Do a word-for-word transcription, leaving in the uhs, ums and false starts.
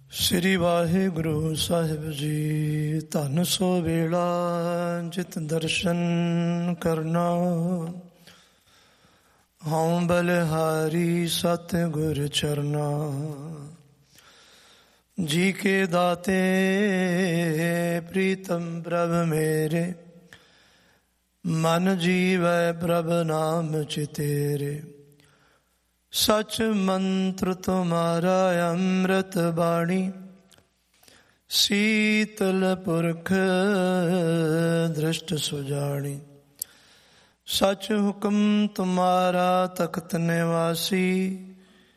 ਸ੍ਰੀ ਵਾਹਿਗੁਰੂ ਸਾਹਿਬ ਜੀ। ਧੰਨ ਸੋ ਵੇਲਾ ਜਿਤ ਦਰਸ਼ਨ ਕਰਨਾ, ਹਉ ਬਲਿਹਾਰੀ ਸਤਿਗੁਰ ਚਰਨਾ। ਜੀ ਕੇ ਦਾਤੇ ਪ੍ਰੀਤਮ ਪ੍ਰਭ ਮੇਰੇ, ਮਨ ਜੀਵੈ ਪ੍ਰਭ ਨਾਮ ਚਿਤੇਰੇ। ਸਚ ਮੰਤਰ ਤੁਮਾਰਾ ਅੰਮ੍ਰਿਤ ਬਾਣੀ, ਸੀਤਲ ਪੁਰਖ ਦ੍ਰਿਸ਼ਟ ਸੁਜਾਣੀ। ਸਚ ਹੁਕਮ ਤੁਮਾਰਾ ਤਖਤ ਨਿਵਾਸੀ,